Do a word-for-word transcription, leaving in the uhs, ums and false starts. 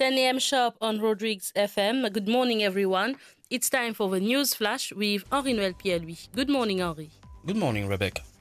ten a m sharp on Rodrigues F M. Good morning, everyone. It's time for the news flash with Henri Noël Pierre-Louis. Good morning, Henri. Good morning, Rebecca.